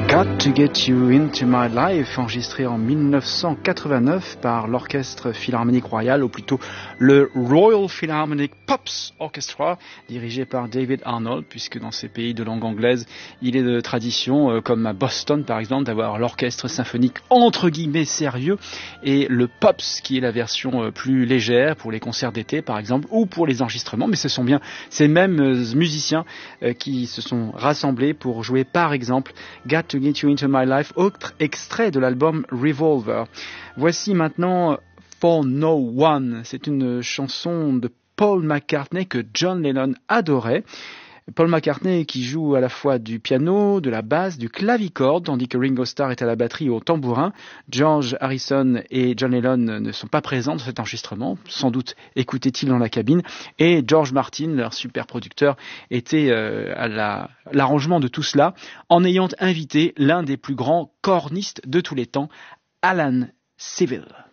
Got to Get You Into My Life, enregistré en 1989 par l'Orchestre Philharmonique Royal, ou plutôt le Royal Philharmonic Pops Orchestra, dirigé par David Arnold, puisque dans ces pays de langue anglaise, il est de tradition, comme à Boston par exemple, d'avoir l'orchestre symphonique entre guillemets sérieux, et le Pops, qui est la version plus légère pour les concerts d'été par exemple, ou pour les enregistrements, mais ce sont bien ces mêmes musiciens qui se sont rassemblés pour jouer par exemple Got to Get You Into My Life, autre extrait de l'album Revolver. Voici maintenant For No One. C'est une chanson de Paul McCartney que John Lennon adorait. Paul McCartney qui joue à la fois du piano, de la basse, du clavicorde, tandis que Ringo Starr est à la batterie et au tambourin. George Harrison et John Lennon ne sont pas présents dans cet enregistrement, sans doute écoutait-il dans la cabine, et George Martin, leur super producteur, était à l'arrangement de tout cela, en ayant invité l'un des plus grands cornistes de tous les temps, Alan Civil.